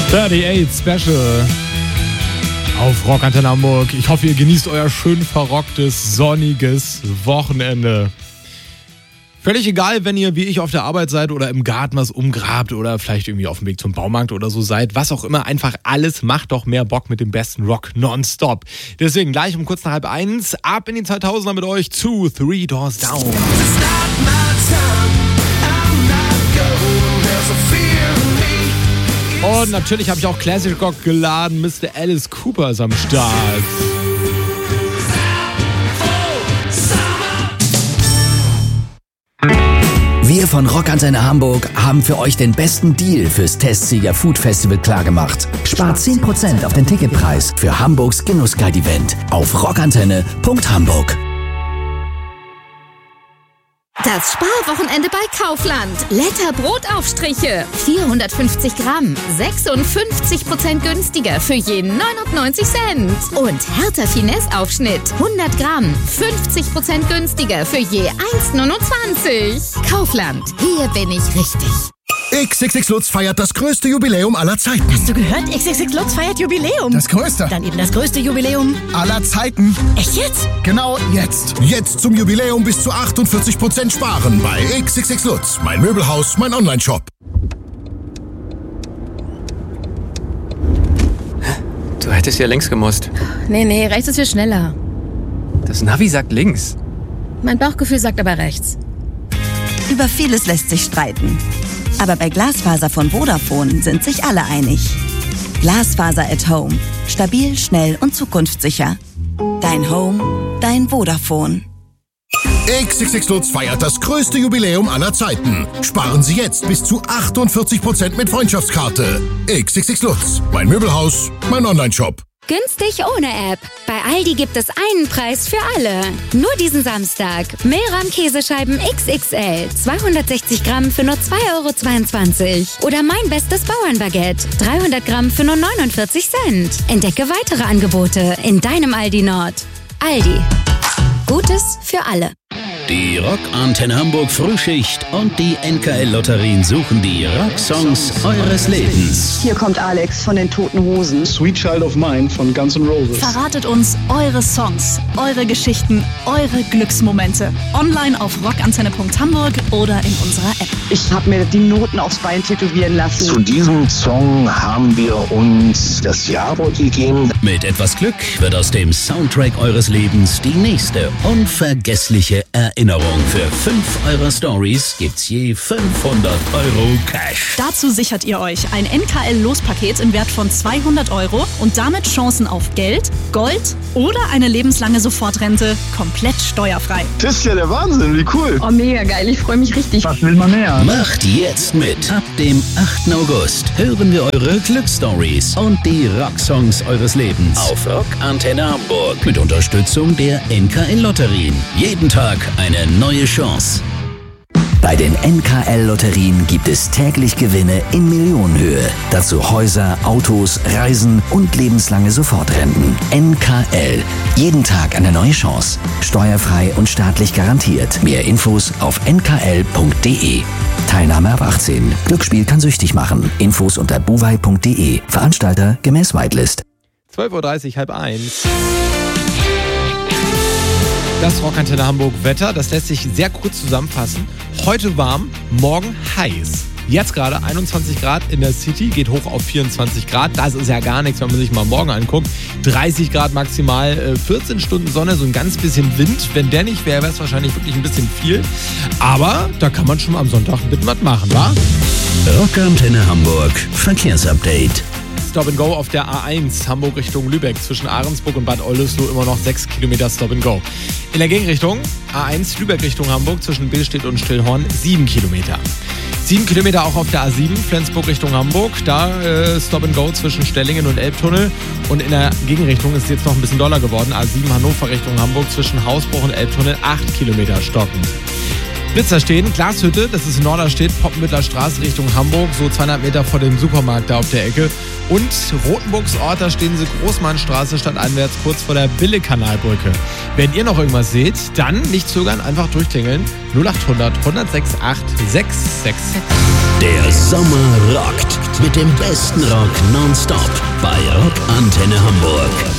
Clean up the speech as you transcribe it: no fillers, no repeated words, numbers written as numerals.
38 Special auf Rockantenne Hamburg. Ich hoffe, ihr genießt euer schön verrocktes, sonniges Wochenende. Völlig egal, wenn ihr wie ich auf der Arbeit seid oder im Garten was umgrabt oder vielleicht irgendwie auf dem Weg zum Baumarkt oder so seid. Was auch immer, einfach alles macht doch mehr Bock mit dem besten Rock nonstop. Deswegen gleich um kurz nach 12:30 ab in die 2000er mit euch zu Three Doors Down. Und natürlich habe ich auch Classic Rock geladen. Mr. Alice Cooper ist am Start. Wir von Rockantenne Hamburg haben für euch den besten Deal fürs Testsieger Food Festival klargemacht. Spart 10% auf den Ticketpreis für Hamburgs Genussguide-Event auf rockantenne.hamburg. Das Sparwochenende bei Kaufland. Letter Brotaufstriche. 450 Gramm. 56% günstiger für jeden 99 Cent. Und Hertha Finesse Aufschnitt. 100 Gramm. 50% günstiger für je 1,29. Kaufland. Hier bin ich richtig. XXX Lutz feiert das größte Jubiläum aller Zeiten. Hast du gehört? XXX Lutz feiert Jubiläum. Das größte. Dann eben das größte Jubiläum aller Zeiten. Echt jetzt? Genau jetzt. Jetzt zum Jubiläum bis zu 48% sparen bei XXX Lutz. Mein Möbelhaus, mein Onlineshop. Du hättest ja links gemusst. Nee, rechts ist viel schneller. Das Navi sagt links. Mein Bauchgefühl sagt aber rechts. Über vieles lässt sich streiten. Aber bei Glasfaser von Vodafone sind sich alle einig. Glasfaser at Home. Stabil, schnell und zukunftssicher. Dein Home, dein Vodafone. XXX Lutz feiert das größte Jubiläum aller Zeiten. Sparen Sie jetzt bis zu 48% mit Freundschaftskarte. XXX Lutz. Mein Möbelhaus, mein Onlineshop. Günstig ohne App. Bei Aldi gibt es einen Preis für alle. Nur diesen Samstag. Mehlrahm Käsescheiben XXL. 260 Gramm für nur 2,22 €. Oder mein bestes Bauernbaguette. 300 Gramm für nur 49 Cent. Entdecke weitere Angebote in deinem Aldi Nord. Aldi. Gutes für alle. Die Rockantenne Hamburg Frühschicht und die NKL-Lotterien suchen die Rocksongs eures Lebens. Hier kommt Alex von den Toten Hosen. Sweet Child of Mine von Guns N' Roses. Verratet uns eure Songs, eure Geschichten, eure Glücksmomente. Online auf rockantenne.hamburg oder in unserer App. Ich habe mir die Noten aufs Bein tätowieren lassen. Zu diesem Song haben wir uns das Ja-Wort gegeben. Mit etwas Glück wird aus dem Soundtrack eures Lebens die nächste unvergessliche Erinnerung. Für 5 eurer Stories gibt's je 500 € Cash. Dazu sichert ihr euch ein NKL-Lospaket im Wert von 200 € und damit Chancen auf Geld, Gold oder eine lebenslange Sofortrente komplett steuerfrei. Das ist ja der Wahnsinn, wie cool. Oh, mega geil, ich freue mich richtig. Was will man mehr? Macht jetzt mit. Ab dem 8. August hören wir eure Glücksstories und die Rocksongs eures Lebens auf Rockantenne Hamburg mit Unterstützung der NKL-Lotterien. Jeden Tag eine neue Chance. Bei den NKL-Lotterien gibt es täglich Gewinne in Millionenhöhe. Dazu Häuser, Autos, Reisen und lebenslange Sofortrenten. NKL. Jeden Tag eine neue Chance. Steuerfrei und staatlich garantiert. Mehr Infos auf nkl.de. Teilnahme ab 18. Glücksspiel kann süchtig machen. Infos unter buwei.de. Veranstalter gemäß Whitelist. 12:30 Uhr, 12:30. Das Rockantenne Hamburg Wetter, das lässt sich sehr kurz zusammenfassen. Heute warm, morgen heiß. Jetzt gerade 21 Grad in der City, geht hoch auf 24 Grad. Das ist ja gar nichts, wenn man sich mal morgen anguckt. 30 Grad maximal, 14 Stunden Sonne, so ein ganz bisschen Wind. Wenn der nicht wäre, wäre es wahrscheinlich wirklich ein bisschen viel. Aber da kann man schon mal am Sonntag ein bisschen was machen, wa? Rockantenne Hamburg Verkehrsupdate. Stop and Go auf der A1 Hamburg Richtung Lübeck zwischen Ahrensburg und Bad Oldesloe immer noch 6 Kilometer Stop and Go. In der Gegenrichtung A1 Lübeck Richtung Hamburg zwischen Billstedt und Stillhorn 7 Kilometer. 7 Kilometer auch auf der A7 Flensburg Richtung Hamburg. Da Stop and Go zwischen Stellingen und Elbtunnel. Und in der Gegenrichtung ist es jetzt noch ein bisschen doller geworden. A7 Hannover Richtung Hamburg zwischen Hausbruch und Elbtunnel 8 Kilometer stocken. Blitzer stehen, Glashütte, das ist in Norderstedt, Poppenbüttler Straße Richtung Hamburg, so 200 Meter vor dem Supermarkt da auf der Ecke. Und Rotenburgs Ort, da stehen sie Großmannstraße stadteinwärts kurz vor der Bille-Kanalbrücke. Wenn ihr noch irgendwas seht, dann nicht zögern, einfach durchklingeln. 0800 106 8 666. Der Sommer rockt mit dem besten Rock nonstop bei Rock Antenne Hamburg.